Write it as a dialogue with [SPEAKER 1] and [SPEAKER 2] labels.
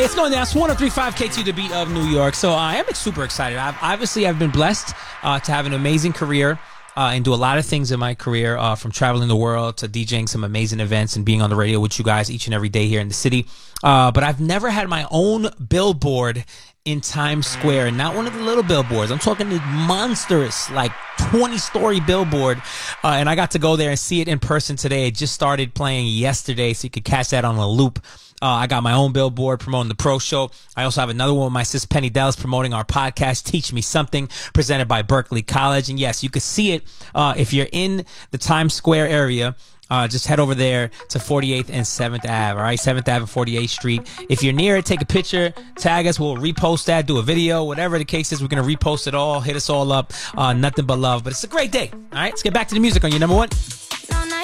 [SPEAKER 1] it's going down. It's 103.5 KT, the beat of New York. So I am super excited. I've been blessed to have an amazing career and do a lot of things in my career, from traveling the world to DJing some amazing events and being on the radio with you guys each and every day here in the city. But I've never had my own billboard in Times Square, and not one of the little billboards. I'm talking the monstrous, like 20-story billboard, and I got to go there and see it in person today. It just started playing yesterday, so you could catch that on a loop. I got my own billboard promoting the Pro Show. I also have another one with my sis Penny Dallas promoting our podcast, Teach Me Something, presented by Berkeley College. And yes, you can see it if you're in the Times Square area. Just head over there to 48th and 7th Ave, all right? 7th Ave and 48th Street. If you're near it, take a picture, tag us. We'll repost that, do a video, whatever the case is. We're going to repost it all, hit us all up. Nothing but love. But it's a great day, all right? Let's get back to the music on your number one.